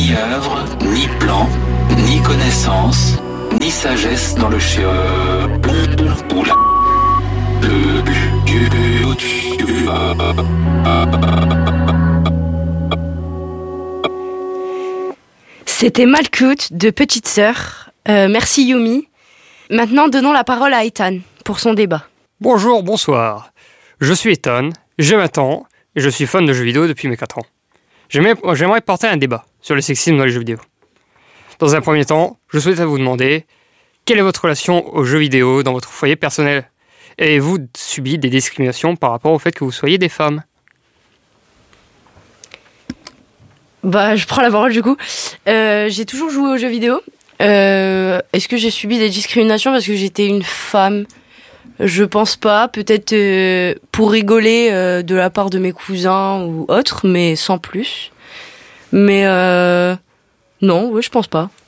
Ni œuvre, ni plan, ni connaissance, ni sagesse dans le ou la C'était Malkuth de Petite Sœur. Merci Yumi. Maintenant, donnons la parole à Ethan pour son débat. Bonjour, bonsoir. Je suis Ethan, j'ai 20 ans et je suis fan de jeux vidéo depuis mes 4 ans. J'aimerais porter un débat sur le sexisme dans les jeux vidéo. Dans un premier temps, je souhaite vous demander quelle est votre relation aux jeux vidéo dans votre foyer personnel ? Avez-vous subi des discriminations par rapport au fait que vous soyez des femmes ? Je prends la parole du coup. J'ai toujours joué aux jeux vidéo. Est-ce que j'ai subi des discriminations parce que j'étais une femme ? Je pense pas. Peut-être pour rigoler de la part de mes cousins ou autres, mais sans plus. Mais non, je pense pas.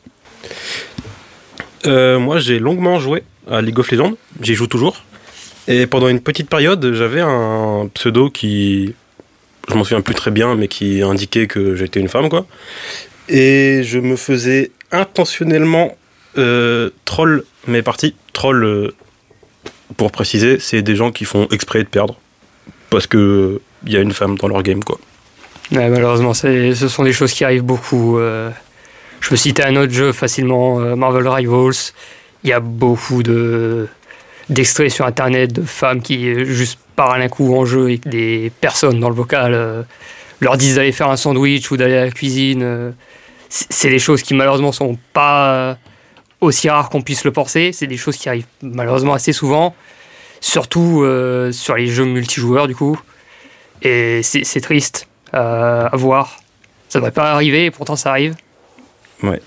Moi, j'ai longuement joué à League of Legends. J'y joue toujours. Et pendant une petite période, j'avais un pseudo qui... Je m'en souviens plus très bien, mais qui indiquait que j'étais une femme, quoi. Et je me faisais intentionnellement troll mes parties. Troll, pour préciser, c'est des gens qui font exprès de perdre. Parce qu'il y a une femme dans leur game, quoi. Ouais, malheureusement, ce sont des choses qui arrivent beaucoup. Je peux citer un autre jeu facilement, Marvel Rivals. Il y a beaucoup d'extraits sur Internet de femmes qui juste parlent un coup en jeu et que des personnes dans le vocal leur disent d'aller faire un sandwich ou d'aller à la cuisine. C'est des choses qui malheureusement sont pas aussi rares qu'on puisse le penser. C'est des choses qui arrivent malheureusement assez souvent, surtout sur les jeux multijoueurs du coup. Et c'est triste à voir. Ça devrait pas arriver et pourtant ça arrive. Ouais.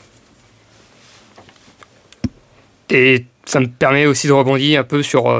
Et ça me permet aussi de rebondir un peu sur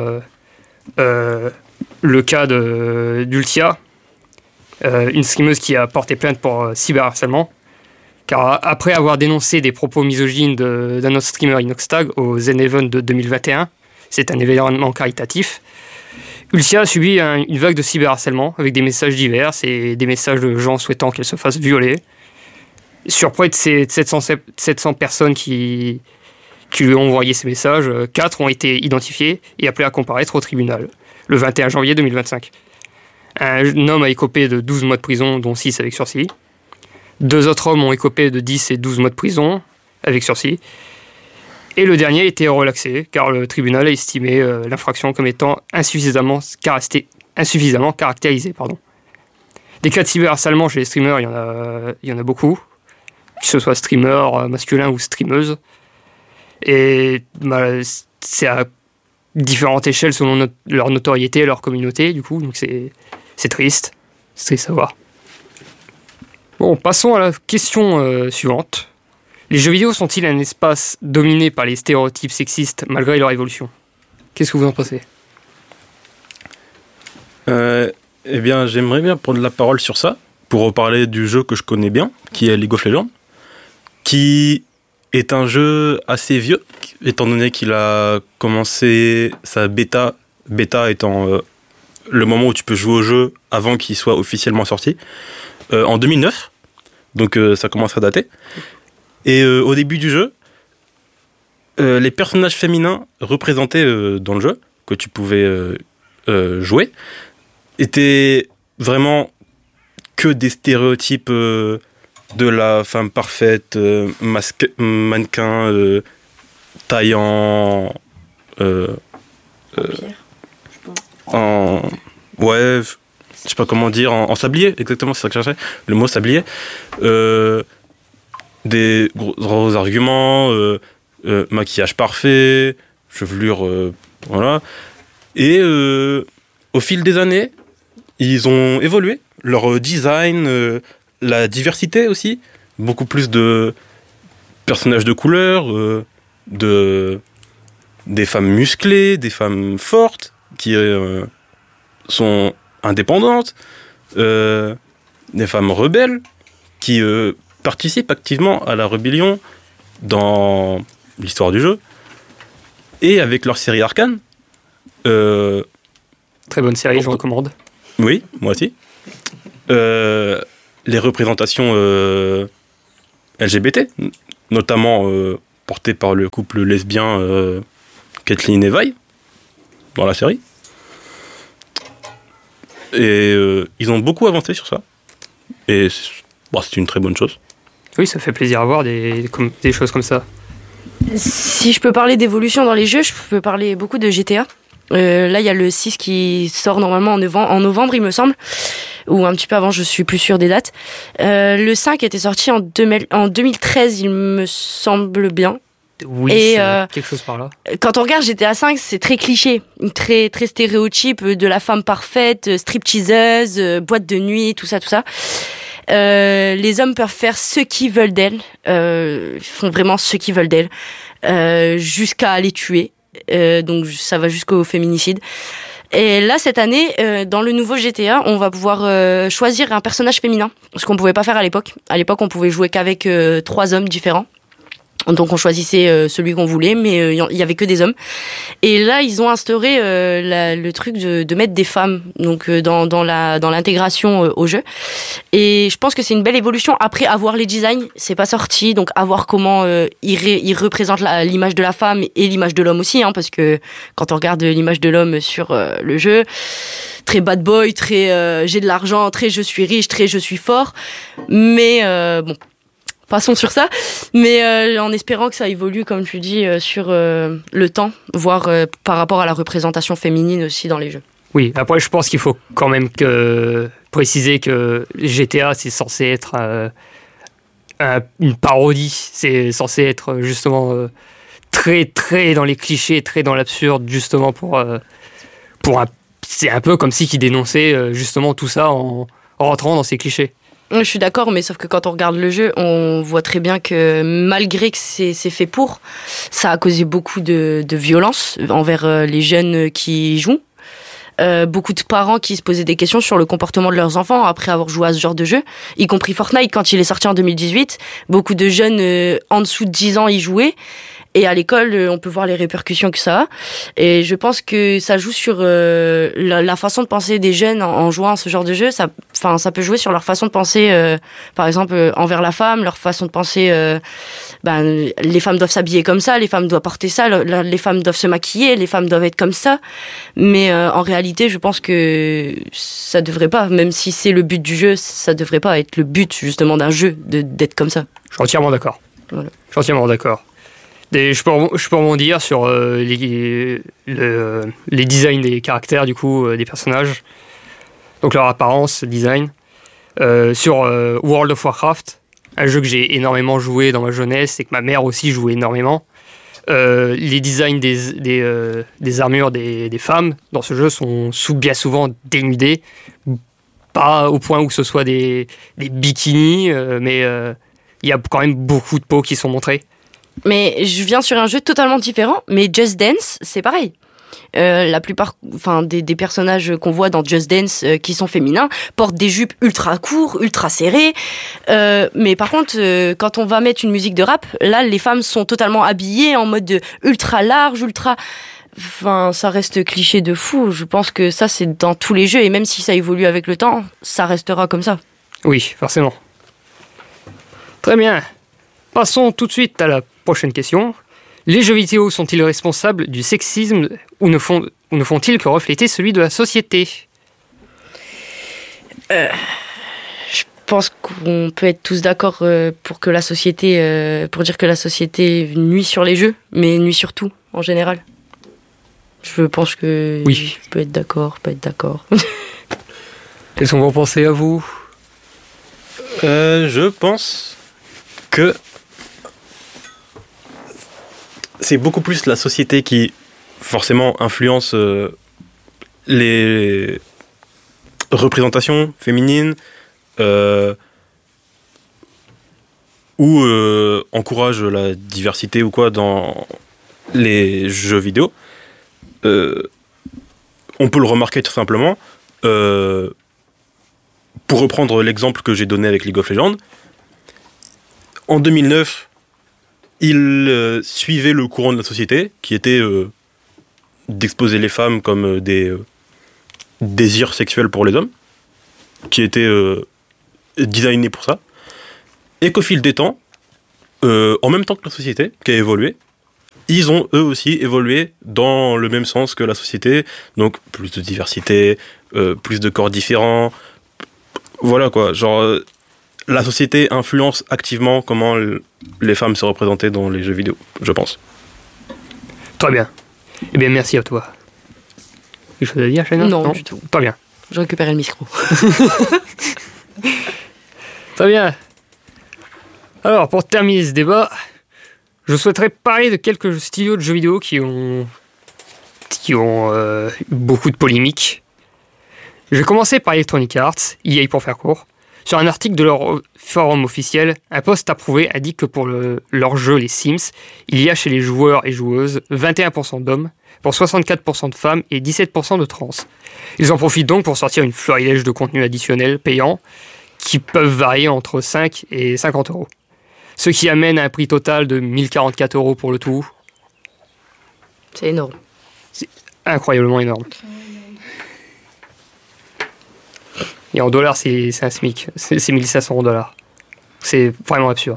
le cas d'Ultia, une streameuse qui a porté plainte pour cyberharcèlement, car après avoir dénoncé des propos misogynes d'un autre streamer Inoxtag au Zen Event de 2021, c'est un événement caritatif, Ultia a subi une vague de cyberharcèlement avec des messages divers et des messages de gens souhaitant qu'elle se fasse violer. Sur près de 700 personnes qui lui ont envoyé ces messages, 4 ont été identifiés et appelés à comparaître au tribunal le 21 janvier 2025. Un homme a écopé de 12 mois de prison, dont 6 avec sursis. 2 autres hommes ont écopé de 10 et 12 mois de prison avec sursis. Et le dernier a été relaxé, car le tribunal a estimé l'infraction comme étant insuffisamment caractérisée. Des cas de cyberharcèlement chez les streamers, il y en a beaucoup, que ce soit streamer masculin ou streameuse. Et c'est à différentes échelles selon leur notoriété, leur communauté, du coup, donc c'est triste. C'est triste à voir. Bon, passons à la question suivante. Les jeux vidéo sont-ils un espace dominé par les stéréotypes sexistes malgré leur évolution ? Qu'est-ce que vous en pensez ? Eh bien, j'aimerais bien prendre la parole sur ça, pour reparler du jeu que je connais bien, qui est League of Legends, qui est un jeu assez vieux, étant donné qu'il a commencé sa bêta étant le moment où tu peux jouer au jeu avant qu'il soit officiellement sorti, en 2009, donc ça commence à dater. Et au début du jeu, les personnages féminins représentés dans le jeu, que tu pouvais jouer, étaient vraiment que des stéréotypes de la femme parfaite, mannequin, taillant... Ouais, je sais pas comment dire, en sablier, exactement, c'est ça que je cherchais, le mot sablier. Des gros arguments, maquillage parfait, chevelure, voilà. Et au fil des années, ils ont évolué, leur design, la diversité aussi, beaucoup plus de personnages de couleur, des femmes musclées, des femmes fortes, qui sont indépendantes, des femmes rebelles, qui participent activement à la rébellion dans l'histoire du jeu. Et avec leur série Arcane... Très bonne série, je recommande. Oui, moi aussi. Les représentations LGBT, notamment porté par le couple lesbien Kathleen et Vi dans la série. Et ils ont beaucoup avancé sur ça. Et c'est une très bonne chose. Oui, ça fait plaisir à voir des choses comme ça. Si je peux parler d'évolution dans les jeux, je peux parler beaucoup de GTA. Là, il y a le 6 qui sort normalement en novembre, il me semble. Ou un petit peu avant, je suis plus sûre des dates. Le 5 était sorti en 2013, il me semble bien. Oui, et quelque chose par là. Quand on regarde GTA 5, c'est très cliché, très très stéréotype de la femme parfaite, stripteaseuse, boîte de nuit, tout ça. Les hommes peuvent faire ce qu'ils veulent d'elle, ils font vraiment ce qu'ils veulent d'elle, jusqu'à les tuer. Donc ça va jusqu'au féminicide. Et là, cette année, dans le nouveau GTA, on va pouvoir choisir un personnage féminin, ce qu'on pouvait pas faire à l'époque. À l'époque, on pouvait jouer qu'avec 3 hommes différents. Donc on choisissait celui qu'on voulait, mais il y avait que des hommes. Et là, ils ont instauré le truc de mettre des femmes donc dans l'intégration au jeu. Et je pense que c'est une belle évolution. Après, avoir les designs, c'est pas sorti, donc à voir comment ils représentent l'image de la femme et l'image de l'homme aussi, hein, parce que quand on regarde l'image de l'homme sur le jeu, très bad boy, très j'ai de l'argent, très je suis riche, très je suis fort. Mais bon. Passons sur ça, mais en espérant que ça évolue, comme tu dis, sur le temps, voire par rapport à la représentation féminine aussi dans les jeux. Oui, après je pense qu'il faut quand même préciser que GTA c'est censé être une parodie, c'est censé être justement très très dans les clichés, très dans l'absurde, justement c'est un peu comme si qu'ils dénonçaient justement tout ça en rentrant dans ces clichés. Je suis d'accord, mais sauf que quand on regarde le jeu, on voit très bien que malgré que c'est fait pour, ça a causé beaucoup de violence envers les jeunes qui y jouent. Beaucoup de parents qui se posaient des questions sur le comportement de leurs enfants après avoir joué à ce genre de jeu, y compris Fortnite quand il est sorti en 2018. Beaucoup de jeunes en dessous de 10 ans y jouaient. Et à l'école, on peut voir les répercussions que ça a. Et je pense que ça joue sur la façon de penser des jeunes en jouant à ce genre de jeu. Ça peut jouer sur leur façon de penser, par exemple, envers la femme, leur façon de penser, les femmes doivent s'habiller comme ça, les femmes doivent porter ça, les femmes doivent se maquiller, les femmes doivent être comme ça. Mais en réalité, je pense que ça devrait pas, même si c'est le but du jeu, ça devrait pas être le but justement d'un jeu d'être comme ça. Je suis entièrement d'accord. Voilà. Je suis entièrement d'accord. Je peux rebondir sur les designs des caractères, du coup, des personnages. Donc leur apparence, design. Sur World of Warcraft, un jeu que j'ai énormément joué dans ma jeunesse et que ma mère aussi jouait énormément. Les designs des armures des femmes dans ce jeu sont bien souvent dénudées. Pas au point où ce soit des bikinis, mais il y a quand même beaucoup de peaux qui sont montrées. Mais je viens sur un jeu totalement différent, mais Just Dance, c'est pareil. La plupart des personnages qu'on voit dans Just Dance qui sont féminins portent des jupes ultra courtes, ultra serrées. Mais par contre, quand on va mettre une musique de rap, là, les femmes sont totalement habillées en mode ultra large, ultra... Enfin, ça reste cliché de fou. Je pense que ça, c'est dans tous les jeux. Et même si ça évolue avec le temps, ça restera comme ça. Oui, forcément. Très bien. Passons tout de suite à la prochaine question. Les jeux vidéo sont-ils responsables du sexisme ou ne font-ils que refléter celui de la société ? Je pense qu'on peut être tous d'accord pour dire que la société nuit sur les jeux, mais nuit sur tout en général. Je pense que oui. Je peux être d'accord, pas être d'accord. Quelles sont vos pensées à vous ? Je pense que c'est beaucoup plus la société qui, forcément, influence les représentations féminines ou encourage la diversité ou quoi dans les jeux vidéo. On peut le remarquer tout simplement. Pour reprendre l'exemple que j'ai donné avec League of Legends, en 2009, il suivait le courant de la société, qui était d'exposer les femmes comme des désirs sexuels pour les hommes, qui était designé pour ça, et qu'au fil des temps, en même temps que la société qui a évolué, ils ont eux aussi évolué dans le même sens que la société, donc plus de diversité, plus de corps différents, voilà quoi, genre la société influence activement comment les femmes se représentaient dans les jeux vidéo, je pense. Très bien. Eh bien, merci à toi. Quelque chose à dire, Shana? Non, du tout. Très bien. Je récupérais le micro. Très bien. Alors, pour terminer ce débat, je souhaiterais parler de quelques studios de jeux vidéo qui ont eu beaucoup de polémiques. Je vais commencer par Electronic Arts, EA pour faire court. Sur un article de leur forum officiel, un post approuvé indique que pour leur jeu Les Sims, il y a chez les joueurs et joueuses 21% d'hommes, pour 64% de femmes et 17% de trans. Ils en profitent donc pour sortir une florilège de contenus additionnels payants qui peuvent varier entre 5 et 50 euros. Ce qui amène à un prix total de 1044 euros pour le tout. C'est énorme. C'est incroyablement énorme. Et en dollars, c'est un SMIC. C'est 1500 dollars. C'est vraiment absurde.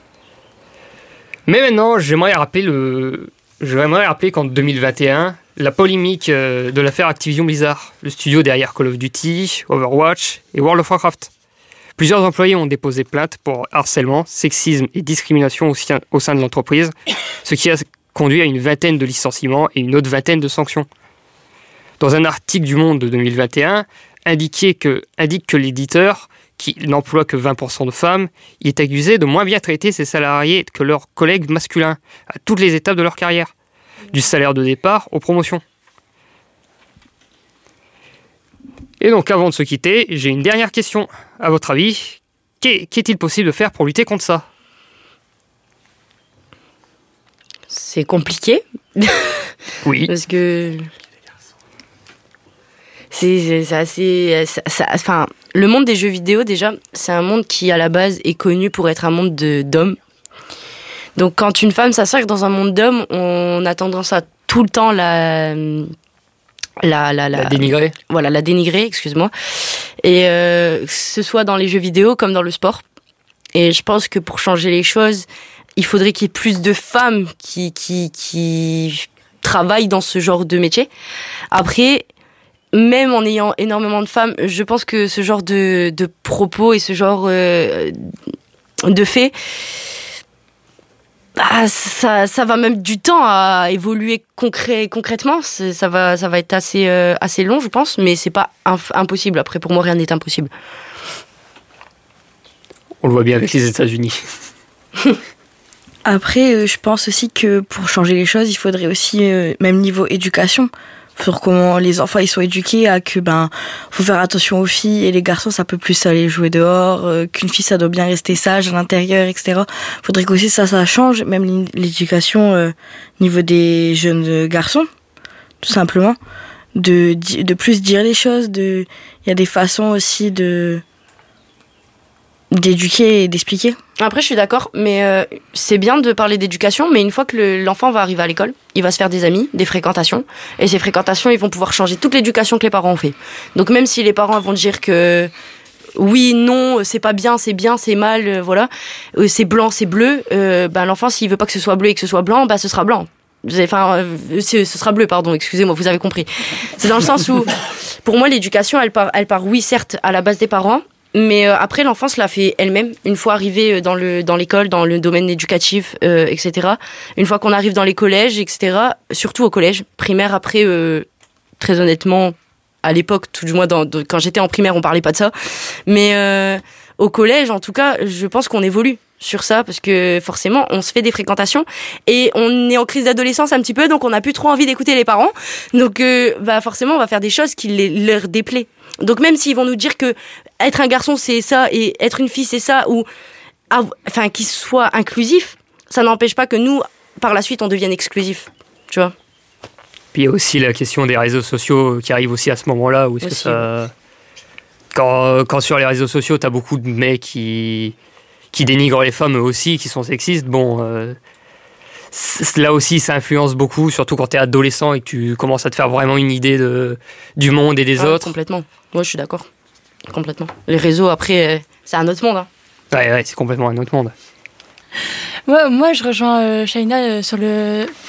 Mais maintenant, j'aimerais rappeler qu'en 2021, la polémique de l'affaire Activision Blizzard, le studio derrière Call of Duty, Overwatch et World of Warcraft. Plusieurs employés ont déposé plainte pour harcèlement, sexisme et discrimination au sein de l'entreprise, ce qui a conduit à une vingtaine de licenciements et une autre vingtaine de sanctions. Dans un article du Monde de 2021, indique que l'éditeur, qui n'emploie que 20% de femmes, il est accusé de moins bien traiter ses salariés que leurs collègues masculins à toutes les étapes de leur carrière, du salaire de départ aux promotions. Et donc, avant de se quitter, j'ai une dernière question. À votre avis, qu'est-il possible de faire pour lutter contre ça? C'est compliqué. Oui. Parce que c'est assez... Enfin, le monde des jeux vidéo, déjà, c'est un monde qui, à la base, est connu pour être un monde d'hommes. Donc, quand une femme s'assure dans un monde d'hommes, on a tendance à tout le temps la dénigrer. Voilà, la dénigrer, excuse-moi. Et que ce soit dans les jeux vidéo comme dans le sport. Et je pense que pour changer les choses, il faudrait qu'il y ait plus de femmes qui travaillent dans ce genre de métier. Après, même en ayant énormément de femmes, je pense que ce genre de propos et ce genre de faits, ça va même du temps à évoluer concrètement. Ça va être assez long, je pense, mais c'est pas impossible. Après, pour moi, rien n'est impossible. On le voit bien avec les États-Unis. Après, je pense aussi que pour changer les choses, il faudrait aussi, même niveau éducation, sur comment les enfants ils sont éduqués à que faut faire attention aux filles et les garçons ça peut plus aller jouer dehors, qu'une fille ça doit bien rester sage à l'intérieur, etc. Faudrait qu'aussi ça change, même l'éducation niveau des jeunes garçons, tout simplement, de plus dire les choses, il y a des façons aussi d'éduquer et d'expliquer. Après, je suis d'accord, mais c'est bien de parler d'éducation, mais une fois que l'enfant va arriver à l'école, il va se faire des amis, des fréquentations, et ces fréquentations, ils vont pouvoir changer toute l'éducation que les parents ont fait. Donc même si les parents vont dire que oui, non, c'est pas bien, c'est mal, voilà, c'est blanc, c'est bleu, l'enfant, s'il veut pas que ce soit bleu et que ce soit blanc, ce sera blanc. Enfin, ce sera bleu, pardon, excusez-moi, vous avez compris. C'est dans le sens où, pour moi, l'éducation, elle part, oui, certes, à la base des parents, mais après, l'enfant se l'a fait elle-même, une fois arrivée dans l'école, dans le domaine éducatif, etc. Une fois qu'on arrive dans les collèges, etc., surtout au collège, primaire, après, très honnêtement, à l'époque, tout du moins, quand j'étais en primaire, on parlait pas de ça. Mais au collège, en tout cas, je pense qu'on évolue sur ça, parce que forcément, on se fait des fréquentations, et on est en crise d'adolescence un petit peu, donc on n'a plus trop envie d'écouter les parents. Donc forcément, on va faire des choses qui leur déplaisent. Donc même s'ils vont nous dire que être un garçon c'est ça et être une fille c'est ça, ou qu'ils soient inclusifs, ça n'empêche pas que nous par la suite on devienne exclusifs, tu vois. Puis il y a aussi la question des réseaux sociaux qui arrive aussi à ce moment-là, où est-ce que ça... Quand sur les réseaux sociaux t'as beaucoup de mecs qui dénigrent les femmes eux aussi, qui sont sexistes, là aussi ça influence beaucoup, surtout quand t'es adolescent et que tu commences à te faire vraiment une idée du monde et des autres. Complètement, moi je suis d'accord, complètement. Les réseaux après, c'est un autre monde. Hein. Ouais, c'est complètement un autre monde. Moi, je rejoins Shaina sur le